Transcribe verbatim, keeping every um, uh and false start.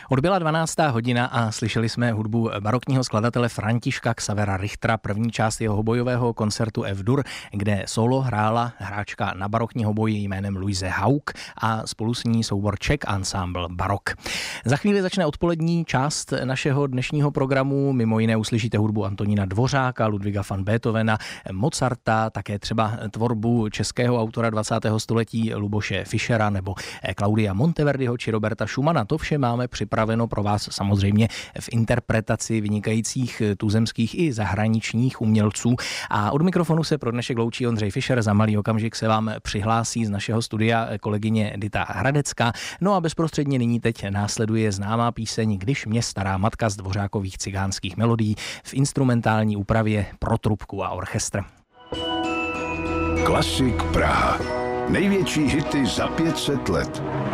Odbyla dvanáctá hodina a slyšeli jsme hudbu barokního skladatele Františka Xavera Richtera, první část jeho hobojového koncertu F-dur, kde solo hrála hráčka na barokní hoboji jménem Luise Haug a spolu s ní soubor Czech Ensemble Barok. Za chvíli začne odpolední část našeho dnešního programu. Mimo jiné uslyšíte hudbu Antonína Dvořáka, Ludwiga van Beethovena, Mozarta, také třeba tvorbu českého autora dvacátého století Luboše Fischera nebo Claudia Monteverdiho či Roberta Schumana. To vše máme připraveno pro vás samozřejmě v interpretaci vynikajících tuzemských i zahraničních umělců. A od mikrofonu se pro dnešek loučí Ondřej Fischer. Za malý okamžik se vám přihlásí z našeho studia kolegyně Dita Hradecká. No a bezprostředně nyní teď následuje známá píseň Když mě stará matka z Dvořákových cigánských melodií v instrumentální úpravě pro trubku a orchestr. Klasik Praha. Největší hity za pět set let.